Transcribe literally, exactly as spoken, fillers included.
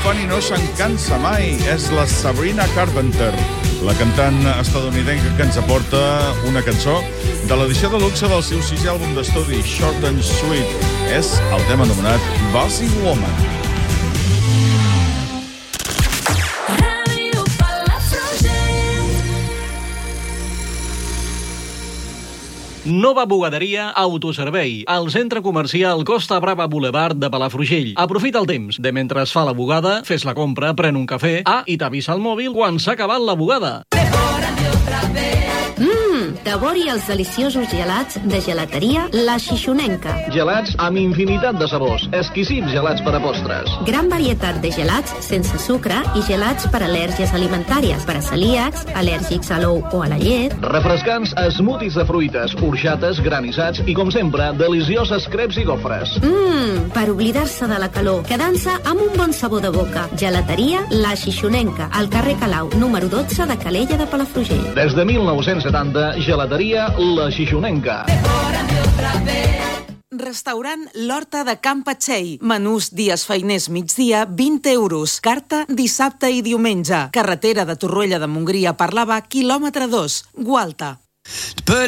fan i no se'n cansa mai. És la Sabrina Carpenter, la cantant estatunidenca que ens aporta una cançó de l'edició de luxe del seu sisè àlbum d'estudi, Short and Sweet. És el tema anomenat Bossy Woman. Nova bugaderia Autoservei, al centre comercial Costa Brava Boulevard de Palafrugell. Aprofita el temps de mentre es fa la bugada, fes la compra, pren un cafè, ah, i t'avisa al mòbil quan s'ha acabat la bugada. Mmm, devori els deliciosos gelats de gelateria La Xixonenca. Gelats amb infinitat de sabors, exquisits gelats per a postres. Gran varietat de gelats sense sucre i gelats per al·lèrgies alimentàries, per a celíacs, al·lèrgics a l'ou o a la llet. Refrescants smoothies de fruites, orxates, granissats i, com sempre, delicioses creps i gofres. Mmm, per oblidar-se de la calor, quedant-se amb un bon sabor de boca. Gelateria La Xixonenca, al carrer Calau, número dotze de Calella de Palafrugell. Des de mil nou-cents setanta, gelateria La Xixonenca. Restaurant L'Horta de Can Patxell. Menús dies feiners migdia, vint euros. Carta dissabte i diumenge. Carretera de Torroella de Montgrí a Parlavà, quilòmetre dos. Gualta.